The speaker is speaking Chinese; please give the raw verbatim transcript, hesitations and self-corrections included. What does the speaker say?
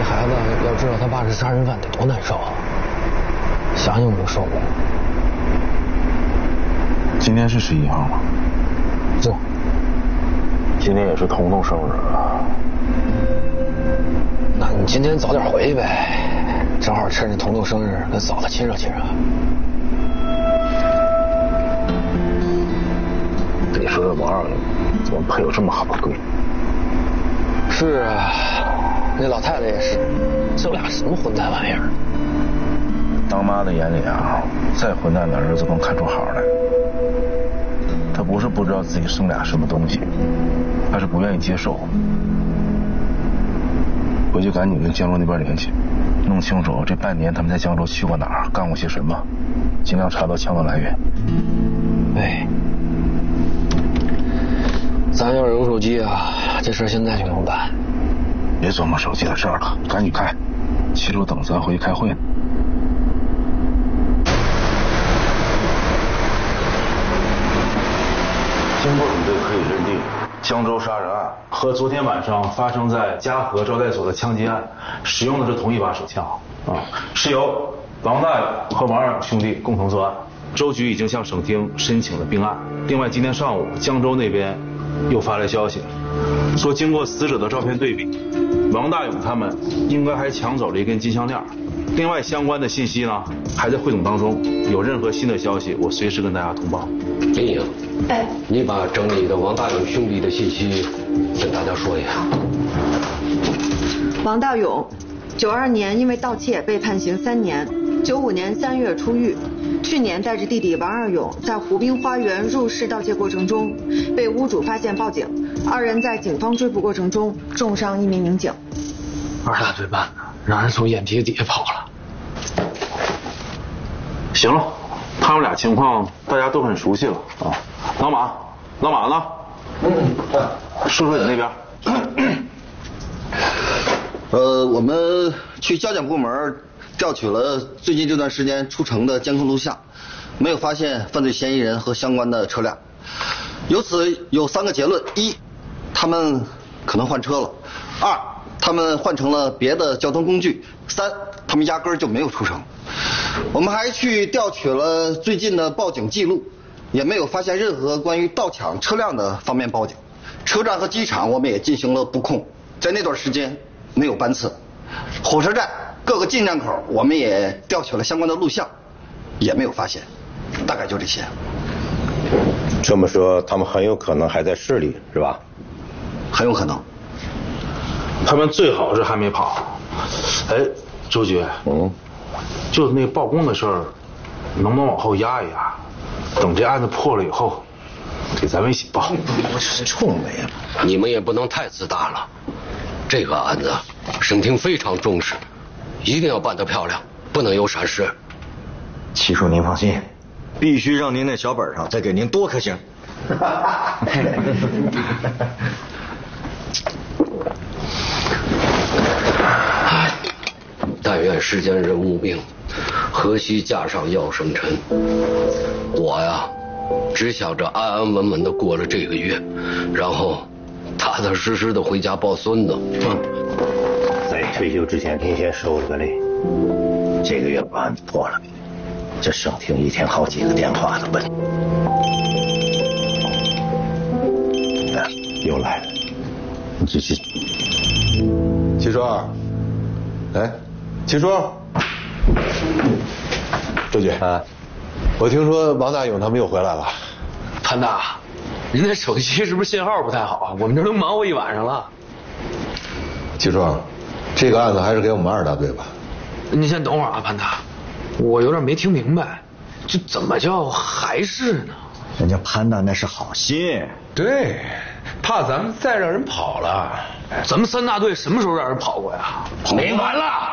孩子要知道他爸是杀人犯得多难受啊！想想就受不了。 今天是十一号吗？ 是。 今天也是彤彤生日啊。 那你今天早点回去呗，正好趁着彤彤生日跟嫂子亲热亲热。 你说这王二怎么配有这么好的闺女？ 是啊，那老太太也是，这俩什么混蛋玩意儿？ 当妈的眼里啊，再混蛋的儿子能看出好来。他不是不知道自己生俩什么东西，他是不愿意接受。回去赶紧跟江州那边联系，弄清楚这半年他们在江州去过哪儿，干过些什么，尽量查到枪的来源。 哎，咱要是有手机啊，这事现在就能办。 别琢磨手机的事儿了，赶紧开，齐州等咱回去开会呢。经过比对，可以认定江州杀人案和昨天晚上发生在嘉禾招待所的枪击案使用的是同一把手枪啊，是由王大勇和王二勇兄弟共同作案。州局已经向省厅申请了并案。另外，今天上午江州那边又发来消息，说经过死者的照片对比，王大勇他们应该还抢走了一根金项链。另外，相关的信息呢还在汇总当中，有任何新的消息，我随时跟大家通报。 林颖，哎，你把整理的王大勇兄弟的信息跟大家说一下。 王大勇，九二年因为盗窃被判刑三年，九五年三月出狱。去年带着弟弟王二勇在湖滨花园入室盗窃过程中，被屋主发现报警，二人在警方追捕过程中重伤一名民警。 二大罪办的，让人从眼皮底下跑了。 行了，他们俩情况大家都很熟悉了啊。老马，老马呢？嗯，说说你那边。 呃，我们去交检部门调取了最近这段时间出城的监控录像，没有发现犯罪嫌疑人和相关的车辆。由此有三个结论：一，他们可能换车了；二，他们换成了别的交通工具；三，他们压根儿就没有出城。我们还去调取了最近的报警记录，也没有发现任何关于盗抢车辆的方面报警。车站和机场我们也进行了布控，在那段时间没有班次。火车站各个进站口我们也调取了相关的录像，也没有发现。大概就这些。 这么说，他们很有可能还在市里，是吧？ 很有可能。 他们最好是还没跑。哎，周局，嗯，就那曝光的事儿，能不能往后压一压？等这案子破了以后，给咱们一起报。 我是臭美了， 你们也不能太自大了。这个案子，省厅非常重视，一定要办得漂亮，不能有闪失。 七叔您放心，必须让您那小本上再给您多颗星。 但愿世间人无病，何须架上药生尘。我呀，只想着安安稳稳的过了这个月，然后踏踏实实的回家抱孙子。嗯， 在退休之前，您先收了个累。这个月把案子破了，这省厅一天好几个电话的问。又来了，你这是。 七叔，哎，七叔，周局啊，我听说王大勇他们又回来了。 潘大，您那手机是不是信号不太好啊？我们这都忙活一晚上了。 七叔，这个案子还是给我们二大队吧。 您先等会儿啊，潘大，我有点没听明白，这怎么叫还是呢？ 人家潘大那是好心， 对，怕咱们再让人跑了。 咱们三大队什么时候让人跑过呀？ 没完了！